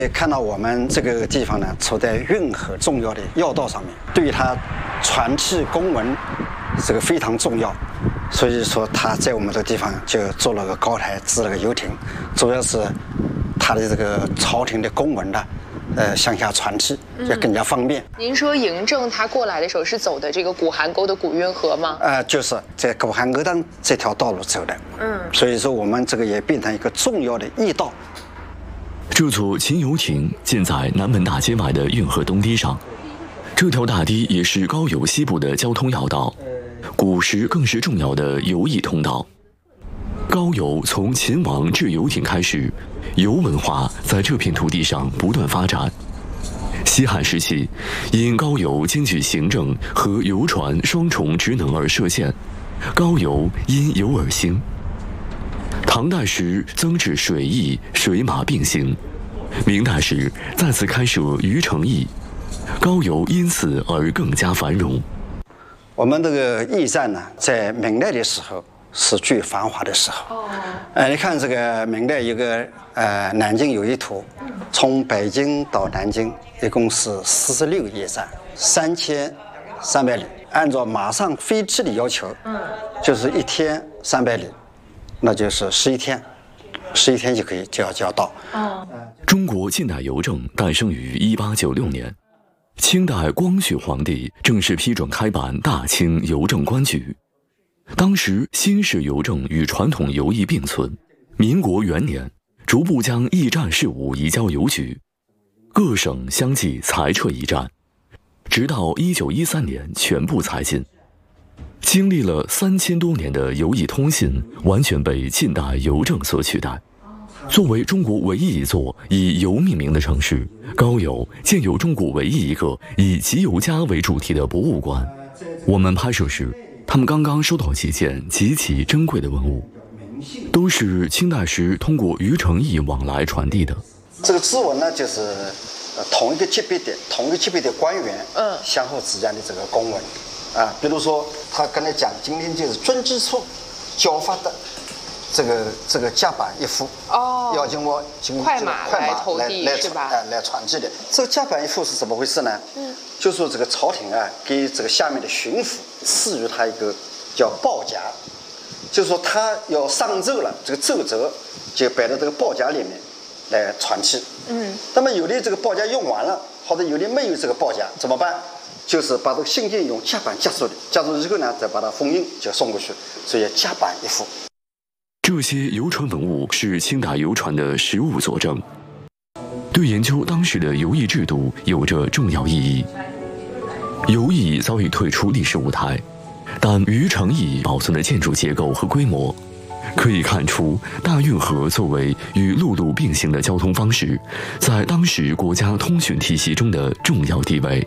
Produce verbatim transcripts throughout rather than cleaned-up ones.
看到我们这个地方呢，处在运河重要的要道上面，对于它传递公文这个非常重要，所以说他在我们这个地方就做了个高台，支了个游艇，主要是他的这个朝廷的公文呢，呃，向下传递就更加方便。 嗯、您说嬴政他过来的时候是走的这个古邗沟的古运河吗？ 呃，就是在古邗沟当这条道路走的。嗯，所以说我们这个也变成一个重要的驿道。 这座秦游亭建在南门大街外的运河东堤上，这条大堤也是高邮西部的交通要道，古时更是重要的游驿通道。高邮从秦王制游艇开始，游文化在这片土地上不断发展。西汉时期，因高邮兼具行政和游船双重职能而设县，高邮因游而兴。唐代时增置水驿，水马并行。明代时再次开设渔城驿，高邮因此而更加繁荣。 我们这个驿站呢，在明代的时候是最繁华的时候。哦。呃，你看这个明代有个呃南京有一图，从北京到南京一共是四十六驿站，三千三百里。按照马上飞机的要求，嗯，就是一天三百里。那就是十一天，十一天就可以就要就要到。 哦，中国近代邮政诞生于一八九六年，清代光绪皇帝正式批准开办大清邮政官局。当时新式邮政与传统邮驿并存。民国元年，逐步将驿站事务移交邮局，各省相继裁撤驿站，直到一九一三年全部裁禁。经历了三千多年的邮驿通信，完全被近代邮政所取代。作为中国唯一一座以邮命名的城市，高邮建有中国唯一一个以集邮家为主题的博物馆。我们拍摄时，他们刚刚收到几件极其珍贵的文物，都是清代时通过渔城驿往来传递的。 这个字文呢，就是呃同一个级别的同一个级别的官员，嗯，相互之间的这个公文。啊，比如说，他跟他讲，今天就是遵旨处交发的这个这个甲板一副，哦，要经过经过快马来投递来是吧？ 哎，来传递的。这个甲板一副是怎么回事呢？嗯，就说这个朝廷啊，给这个下面的巡抚赐予他一个叫报夹，就说他要上奏了，这个奏折就摆到这个报夹里面来传递。嗯，那么有的这个报夹用完了，或者有的没有这个报夹，怎么办？就是把这个信件用夹板夹住的，夹住之后呢，再把它封印，就送过去，所以夹板一副。 这些邮传文物是清代邮传的实物佐证，对研究当时的邮驿制度有着重要意义。邮驿早已退出历史舞台，但渔城驿保存的建筑结构和规模，可以看出大运河作为与陆路并行的交通方式，在当时国家通讯体系中的重要地位。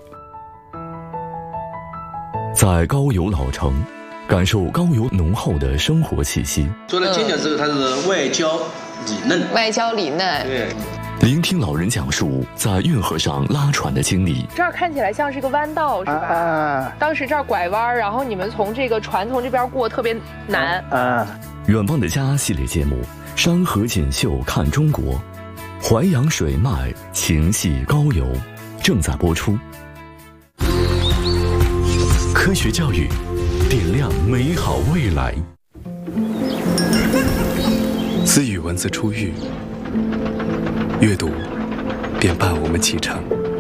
在高邮老城，感受高邮浓厚的生活气息。 做了精讲之后，它是外焦里嫩。 外焦里嫩。 对。 聆听老人讲述在运河上拉船的经历。 这儿看起来像是个弯道，是吧？啊、当时这儿拐弯，然后你们从这个船从这边过特别难。 啊。远方的家系列节目，山河锦绣看中国，淮扬水脉情系高邮，正在播出。科学教育，点亮美好未来。 自与文字初遇，阅读便伴我们启程。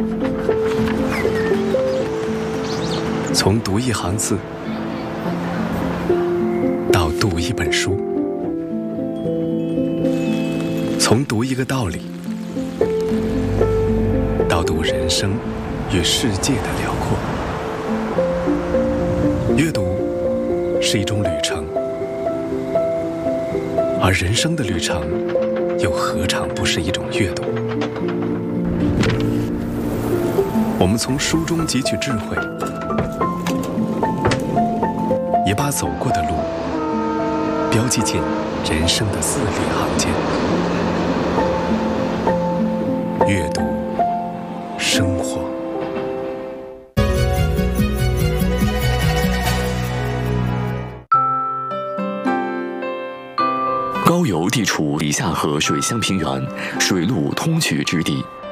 从读一行字，到读一本书；从读一个道理，到读人生与世界的辽阔。阅读是一种旅程，而人生的旅程又何尝不是一种阅读？我们从书中汲取智慧，也把走过的路标记进人生的字里行间。阅读生活。 高邮地处地下河水乡平原，水陆通衢之地，